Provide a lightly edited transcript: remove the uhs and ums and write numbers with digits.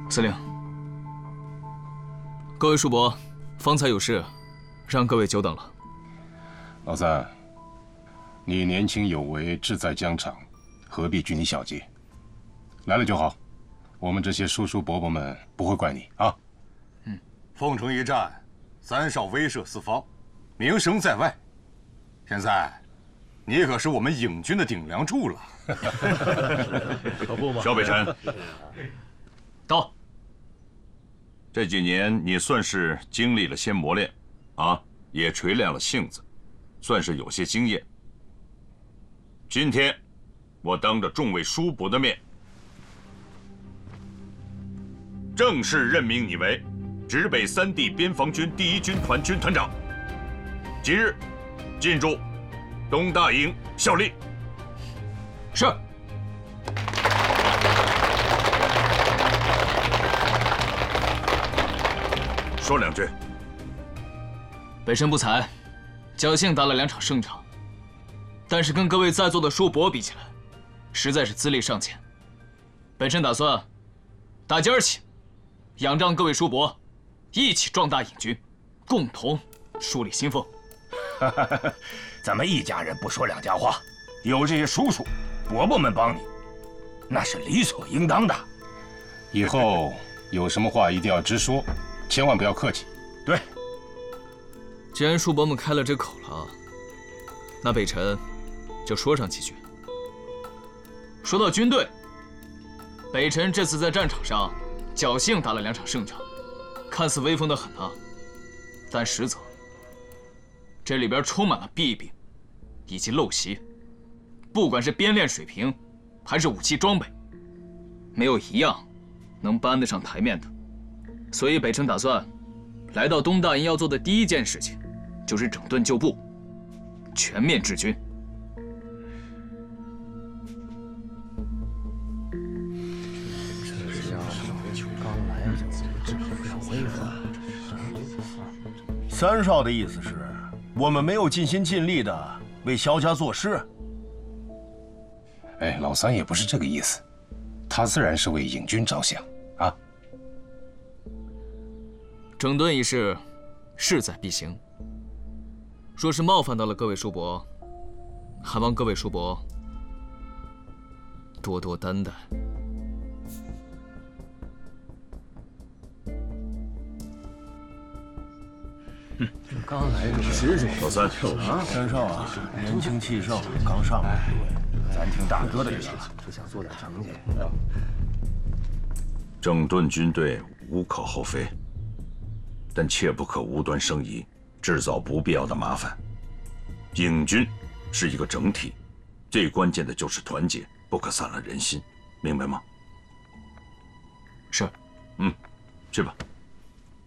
司令，各位叔伯，方才有事，让各位久等了。 老三，你年轻有为，志在疆场，何必拘泥小节？来了就好，我们这些叔叔伯伯们不会怪你啊。 凤城一战，三少威慑四方，名声在外。现在，你可是我们影军的顶梁柱了。 可不嘛。 萧北辰， 到。 这几年你算是经历了些磨练，啊，也锤炼了性子，算是有些经验。今天，我当着众位叔伯的面，正式任命你为直北3地边防军第1军团军团长。即日进驻东大营效力。 是。 说两句。 北辰不才，侥幸打了2场胜仗，但是跟各位在座的叔伯比起来，实在是资历尚浅。北辰打算打今儿起，仰仗各位叔伯，一起壮大影军，共同树立新风。 咱们一家人不说两家话，有这些叔叔伯伯们帮你，那是理所应当的。 以后有什么话一定要直说，千万不要客气。 对。 既然叔伯们开了这口了，那北辰就说上几句。说到军队，北辰这次在战场上侥幸打了2场胜仗，看似威风得很啊，但实则这里边充满了弊病以及陋习，不管是编练水平，还是武器装备，没有一样能搬得上台面的。所以北辰打算来到东大营要做的第一件事情，就是整顿旧部，全面治军。 三少的意思是，我们没有尽心尽力的为萧家做事。 哎，老三也不是这个意思，他自然是为影军着想啊。 整顿一事，势在必行。若是冒犯到了各位叔伯，还望各位叔伯多多担待。 刚来这是老三， 三少啊，年轻气盛，刚上来， 咱听大哥的意思， 只想做点成绩。 整顿军队无可厚非，但切不可无端生疑，制造不必要的麻烦。影军是一个整体，最关键的就是团结，不可散了人心，明白吗？ 是。 去吧。